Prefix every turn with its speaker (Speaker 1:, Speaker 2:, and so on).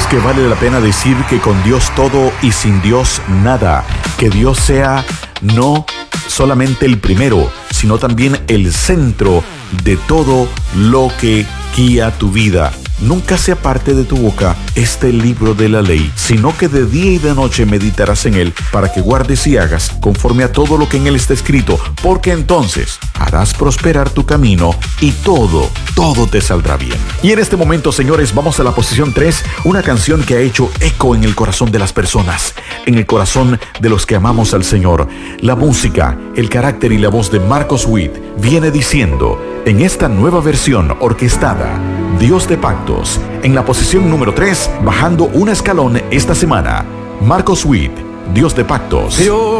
Speaker 1: que vale la pena decir que con Dios todo y sin Dios nada. Que Dios sea no solamente el primero, sino también el centro de todo lo que guía tu vida. Nunca se aparte de tu boca este libro de la ley, sino que de día y de noche meditarás en él, para que guardes y hagas conforme a todo lo que en él está escrito, porque entonces harás prosperar tu camino y todo te saldrá bien. Y en este momento, señores, vamos a la posición 3, una canción que ha hecho eco en el corazón de las personas, en el corazón de los que amamos al Señor. La música, el carácter y la voz de Marcos Witt viene diciendo, en esta nueva versión orquestada, Dios de Pactos, en la posición número 3, bajando un escalón esta semana, Marcos Witt, Dios de Pactos.